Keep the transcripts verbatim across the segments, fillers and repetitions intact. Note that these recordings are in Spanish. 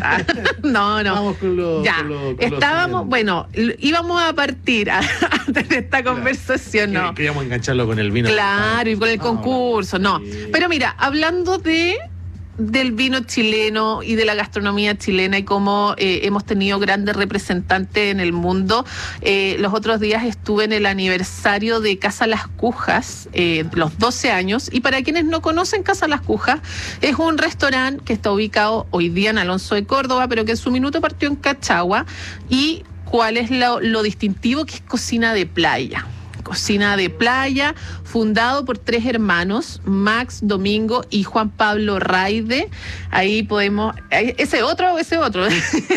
No, no. Vamos con lo, ya, con lo, con estábamos, los... bueno, íbamos a partir a, antes de esta conversación, claro. ¿no? Queríamos engancharlo con el vino. Claro, y con el Ah, concurso, no. sí. Pero mira, hablando de del vino chileno y de la gastronomía chilena y cómo eh, hemos tenido grandes representantes en el mundo. Eh, los otros días estuve en el aniversario de Casa Las Cujas, eh, los doce años, y para quienes no conocen Casa Las Cujas, es un restaurante que está ubicado hoy día en Alonso de Córdoba, pero que en su minuto partió en Cachagua. ¿Y cuál es lo, lo distintivo? Que es cocina de playa. Cocina de playa, fundado por tres hermanos, Max, Domingo y Juan Pablo Raide. Ahí podemos... ¿Ese otro o ese otro?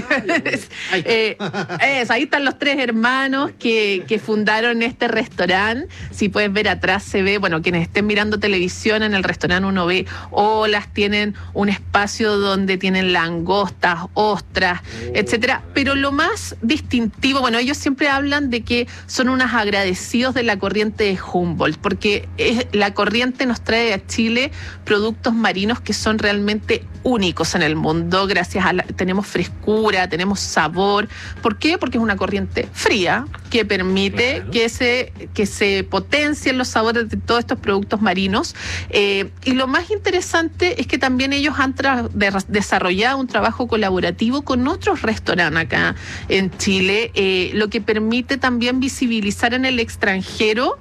Ahí, eh, es, ahí están los tres hermanos que, que fundaron este restaurante. Si puedes ver atrás se ve, bueno, quienes estén mirando televisión, en el restaurante uno ve olas, tienen un espacio donde tienen langostas, ostras, oh, etcétera. Pero lo más distintivo, bueno, ellos siempre hablan de que son unos agradecidos de la corriente de Humboldt, porque es, la corriente nos trae a Chile productos marinos que son realmente únicos en el mundo. Gracias a la, tenemos frescura, tenemos sabor. ¿Por qué? Porque es una corriente fría que permite claro. que se que se potencien los sabores de todos estos productos marinos. Eh, y lo más interesante es que también ellos han tra- de, desarrollado un trabajo colaborativo con otros restaurantes acá en Chile, eh, lo que permite también visibilizar en el extranjero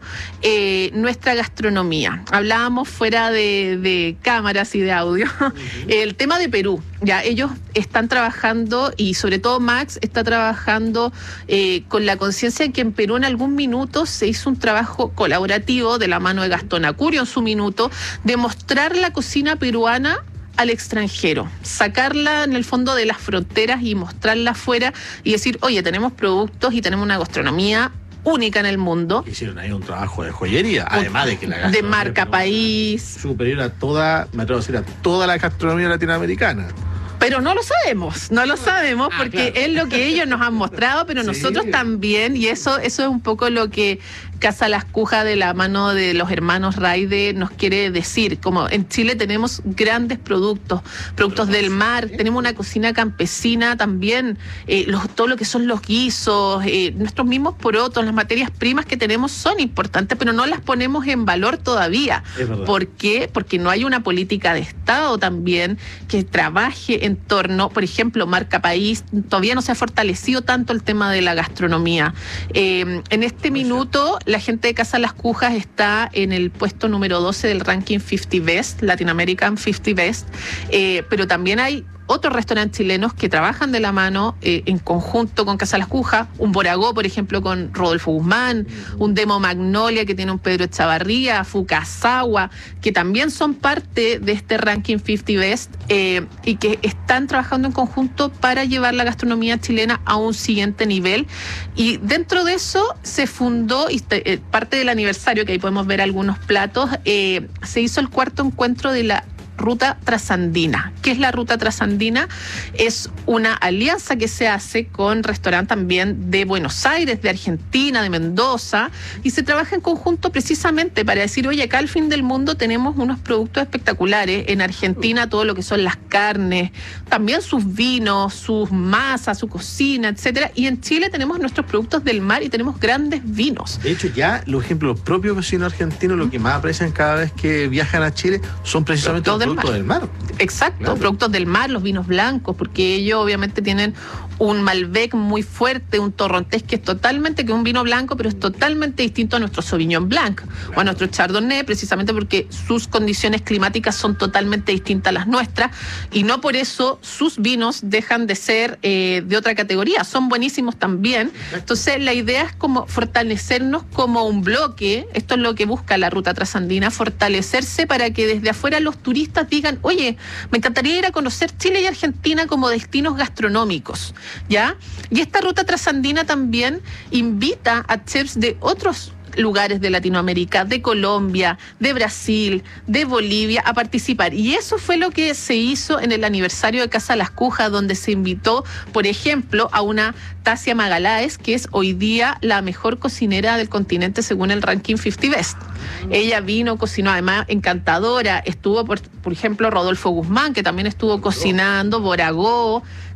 eh, nuestra gastronomía. Hablábamos fuera de, de cámaras y de audio. Uh-huh. El tema de Perú, ya ellos están trabajando, y sobre todo Max está trabajando eh, con la conciencia de que en Perú en algún minuto se hizo un trabajo colaborativo de la mano de Gastón Acurio en su minuto, de mostrar la cocina peruana al extranjero, sacarla en el fondo de las fronteras y mostrarla afuera y decir, oye, tenemos productos y tenemos una gastronomía única en el mundo. Hicieron ahí un trabajo de joyería, además de que la de marca país, superior a toda, me atrevo a decir, a toda la gastronomía latinoamericana. Pero no lo sabemos, no lo sabemos ah, porque claro. es lo que ellos nos han mostrado, pero sí. nosotros también, y eso, eso es un poco lo que Casa Las Cujas de la mano de los hermanos Raide nos quiere decir. Como en Chile tenemos grandes productos, productos del mar, tenemos una cocina campesina también, eh, los, todo lo que son los guisos, eh, nuestros mismos porotos, las materias primas que tenemos son importantes, pero no las ponemos en valor todavía. ¿Por qué? Porque no hay una política de Estado también que trabaje en torno, por ejemplo, marca país, todavía no se ha fortalecido tanto el tema de la gastronomía. Eh, en este minuto, la gente de Casa Las Cujas está en el puesto número doce del ranking cincuenta Best, Latin American cincuenta Best, eh, pero también hay otros restaurantes chilenos que trabajan de la mano eh, en conjunto con Casa Las Cujas, un Boragó, por ejemplo, con Rodolfo Guzmán, uh-huh. un Demo Magnolia que tiene un Pedro Echavarría, Fukasawa, que también son parte de este ranking cincuenta Best eh, y que están trabajando en conjunto para llevar la gastronomía chilena a un siguiente nivel. Y dentro de eso se fundó, y eh, parte del aniversario, que ahí podemos ver algunos platos, eh, se hizo el cuarto encuentro de la Ruta Trasandina. ¿Qué es la Ruta Trasandina? Es una alianza que se hace con restaurantes también de Buenos Aires, de Argentina, de Mendoza, y se trabaja en conjunto precisamente para decir, oye, acá al fin del mundo tenemos unos productos espectaculares. En Argentina todo lo que son las carnes, también sus vinos, sus masas, su cocina, etcétera. Y en Chile tenemos nuestros productos del mar y tenemos grandes vinos. De hecho, ya los ejemplos, los propios vecinos argentinos, lo que más aprecian cada vez que viajan a Chile son precisamente los productos del mar. Exacto, claro. productos del mar, los vinos blancos, porque ellos obviamente tienen un Malbec muy fuerte, un Torrontés que es totalmente, que es un vino blanco, pero es totalmente distinto a nuestro Sauvignon Blanc, claro. o a nuestro Chardonnay, precisamente porque sus condiciones climáticas son totalmente distintas a las nuestras, y no por eso sus vinos dejan de ser eh, de otra categoría, son buenísimos también. Exacto. Entonces la idea es como fortalecernos como un bloque, esto es lo que busca la Ruta Trasandina, fortalecerse para que desde afuera los turistas digan, oye, me encantaría ir a conocer Chile y Argentina como destinos gastronómicos, ¿ya? Y esta Ruta Trasandina también invita a chefs de otros lugares de Latinoamérica, de Colombia, de Brasil, de Bolivia, a participar. Y eso fue lo que se hizo en el aniversario de Casa Las Cujas, donde se invitó, por ejemplo, a una Tasia Magaláes, que es hoy día la mejor cocinera del continente según el ranking cincuenta Best. Ella vino, cocinó, además encantadora, estuvo, por, por ejemplo, Rodolfo Guzmán, que también estuvo cocinando, Boragó,